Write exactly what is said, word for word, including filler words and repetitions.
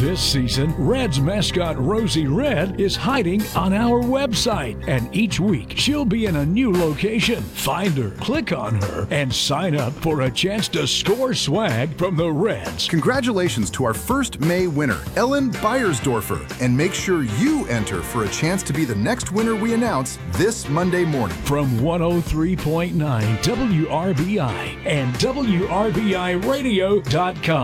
This season, Reds mascot Rosie Red is hiding on our website, and each week she'll be in a new location. Find her, click on her, and sign up for a chance to score swag from the Reds. Congratulations to our first May winner, Ellen Beiersdorfer, and make sure you enter for a chance to be the next winner we announce this Monday morning. From one oh three point nine W R B I and W R B I radio dot com.